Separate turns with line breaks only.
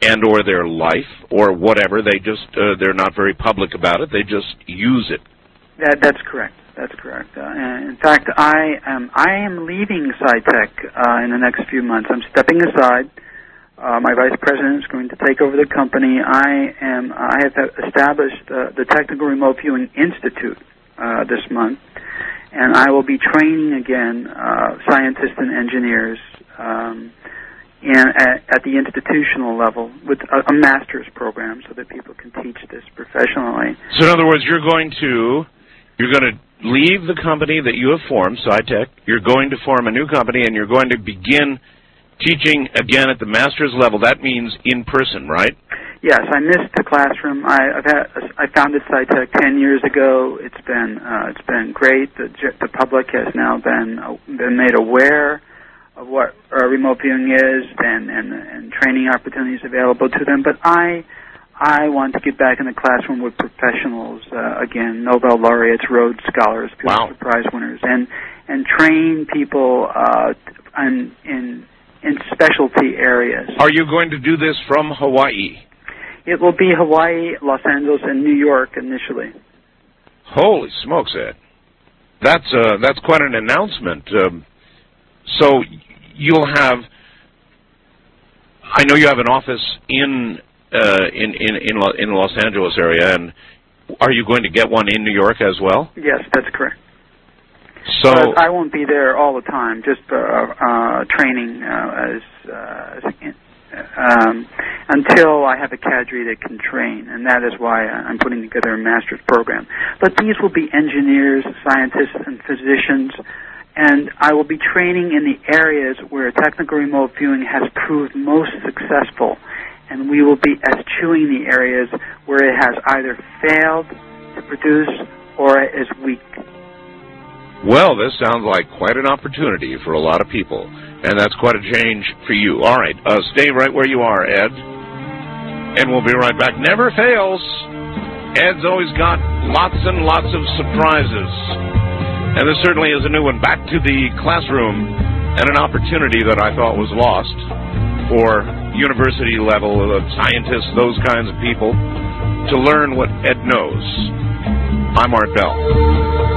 and or their life or whatever. They just they're not very public about it. They just use it.
That's correct. That's correct. In fact, I am leaving SciTech in the next few months. I'm stepping aside. My vice president is going to take over the company. I have established the Technical Remote Viewing Institute this month, and I will be training again scientists and engineers at the institutional level with a master's program so that people can teach this professionally.
So in other words, you're going to leave the company that you have formed, SciTech. You're going to form a new company, and you're going to begin teaching again at the master's level. That means in person, right?
Yes, I missed the classroom. I founded SciTech 10 years ago. It's been great. The public has now been made aware of what remote viewing is and training opportunities available to them. But I want to get back in the classroom with professionals again, Nobel laureates, Rhodes Scholars, Pulitzer Prize winners, and train people in specialty areas.
Are you going to do this from Hawaii?
It will be Hawaii, Los Angeles, and New York initially.
Holy smokes, Ed! That's quite an announcement. So you'll have. I know you have an office in Los Angeles area, and are you going to get one in New York as well?
Yes, that's correct.
So
but I won't be there all the time, just training until I have a cadre that can train, and that is why I'm putting together a master's program. But these will be engineers, scientists, and physicians, and I will be training in the areas where technical remote viewing has proved most successful, and we will be eschewing the areas where it has either failed to produce or is weak.
Well, this sounds like quite an opportunity for a lot of people, and that's quite a change for you. All right, stay right where you are, Ed, and we'll be right back. Never fails. Ed's always got lots and lots of surprises, and this certainly is a new one. Back to the classroom, and an opportunity that I thought was lost for university level scientists, those kinds of people, to learn what Ed knows. I'm Art Bell.